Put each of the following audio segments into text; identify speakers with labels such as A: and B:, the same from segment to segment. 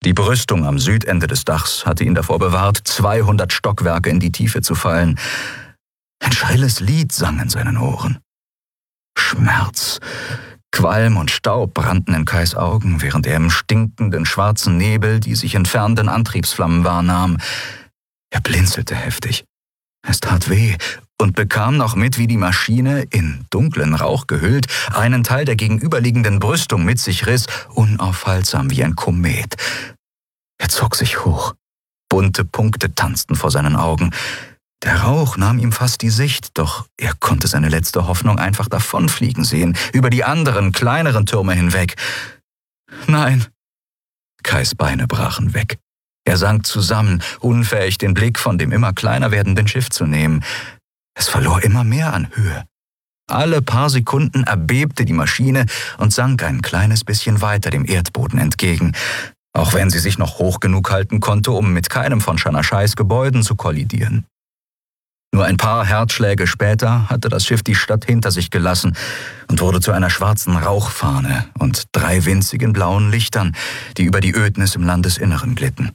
A: Die Brüstung am Südende des Dachs hatte ihn davor bewahrt, 200 Stockwerke in die Tiefe zu fallen. Ein schrilles Lied sang in seinen Ohren. Schmerz, Qualm und Staub brannten in Kais Augen, während er im stinkenden schwarzen Nebel die sich entfernenden Antriebsflammen wahrnahm. Er blinzelte heftig. Es tat weh und bekam noch mit, wie die Maschine, in dunklen Rauch gehüllt, einen Teil der gegenüberliegenden Brüstung mit sich riss, unaufhaltsam wie ein Komet. Er zog sich hoch. Bunte Punkte tanzten vor seinen Augen. Der Rauch nahm ihm fast die Sicht, doch er konnte seine letzte Hoffnung einfach davonfliegen sehen, über die anderen, kleineren Türme hinweg. Nein! Kais Beine brachen weg. Er sank zusammen, unfähig, den Blick von dem immer kleiner werdenden Schiff zu nehmen. Es verlor immer mehr an Höhe. Alle paar Sekunden erbebte die Maschine und sank ein kleines bisschen weiter dem Erdboden entgegen, auch wenn sie sich noch hoch genug halten konnte, um mit keinem von Shanaschais Gebäuden zu kollidieren. Nur ein paar Herzschläge später hatte das Schiff die Stadt hinter sich gelassen und wurde zu einer schwarzen Rauchfahne und 3 winzigen blauen Lichtern, die über die Ödnis im Landesinneren glitten.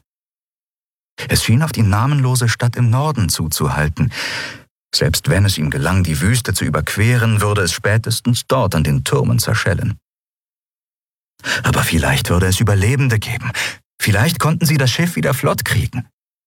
A: Es schien auf die namenlose Stadt im Norden zuzuhalten. Selbst wenn es ihm gelang, die Wüste zu überqueren, würde es spätestens dort an den Türmen zerschellen. Aber vielleicht würde es Überlebende geben. Vielleicht konnten sie das Schiff wieder flott kriegen.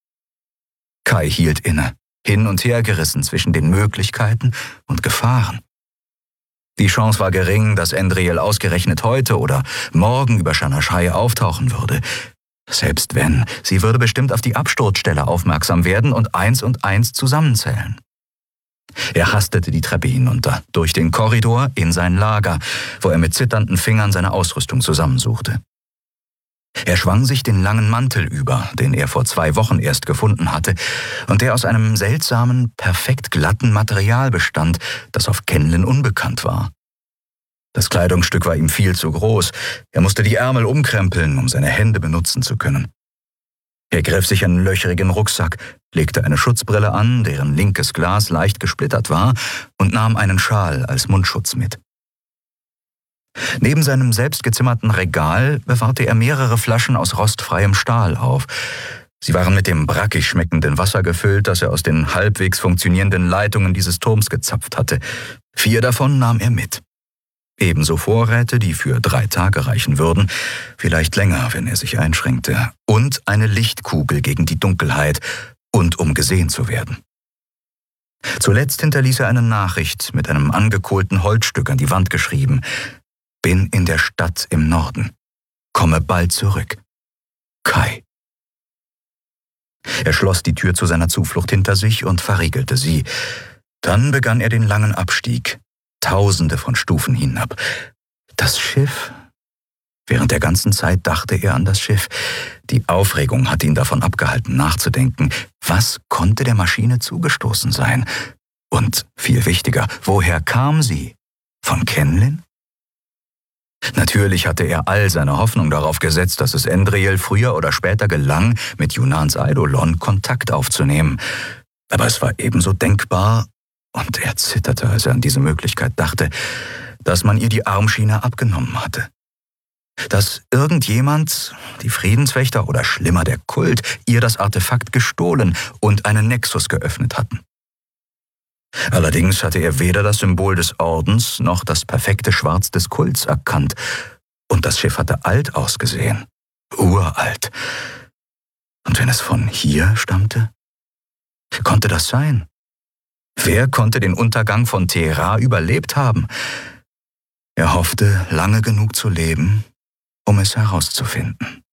A: Kai hielt inne, hin und her gerissen zwischen den Möglichkeiten und Gefahren. Die Chance war gering, dass Endriel ausgerechnet heute oder morgen über Shanaschai auftauchen würde. Selbst wenn, sie würde bestimmt auf die Absturzstelle aufmerksam werden und 1 und 1 zusammenzählen. Er hastete die Treppe hinunter, durch den Korridor in sein Lager, wo er mit zitternden Fingern seine Ausrüstung zusammensuchte. Er schwang sich den langen Mantel über, den er vor 2 Wochen erst gefunden hatte und der aus einem seltsamen, perfekt glatten Material bestand, das auf Kenlin unbekannt war. Das Kleidungsstück war ihm viel zu groß. Er musste die Ärmel umkrempeln, um seine Hände benutzen zu können. Er griff sich einen löchrigen Rucksack, legte eine Schutzbrille an, deren linkes Glas leicht gesplittert war, und nahm einen Schal als Mundschutz mit. Neben seinem selbstgezimmerten Regal bewahrte er mehrere Flaschen aus rostfreiem Stahl auf. Sie waren mit dem brackig schmeckenden Wasser gefüllt, das er aus den halbwegs funktionierenden Leitungen dieses Turms gezapft hatte. 4 davon nahm er mit. Ebenso Vorräte, die für 3 Tage reichen würden, vielleicht länger, wenn er sich einschränkte, und eine Lichtkugel gegen die Dunkelheit und um gesehen zu werden. Zuletzt hinterließ er eine Nachricht mit einem angekohlten Holzstück an die Wand geschrieben: »Bin in der Stadt im Norden. Komme bald zurück. Kai.« Er schloss die Tür zu seiner Zuflucht hinter sich und verriegelte sie. Dann begann er den langen Abstieg, Tausende von Stufen hinab. Das Schiff? Während der ganzen Zeit dachte er an das Schiff. Die Aufregung hatte ihn davon abgehalten, nachzudenken. Was konnte der Maschine zugestoßen sein? Und, viel wichtiger, woher kam sie? Von Kenlin? Natürlich hatte er all seine Hoffnung darauf gesetzt, dass es Endriel früher oder später gelang, mit Junans Eidolon Kontakt aufzunehmen. Aber es war ebenso denkbar, und er zitterte, als er an diese Möglichkeit dachte, dass man ihr die Armschiene abgenommen hatte. Dass irgendjemand, die Friedenswächter oder schlimmer der Kult, ihr das Artefakt gestohlen und einen Nexus geöffnet hatten. Allerdings hatte er weder das Symbol des Ordens noch das perfekte Schwarz des Kults erkannt, und das Schiff hatte alt ausgesehen, uralt. Und wenn es von hier stammte? Konnte das sein? Wer konnte den Untergang von Te-Ra überlebt haben? Er hoffte, lange genug zu leben, um es herauszufinden.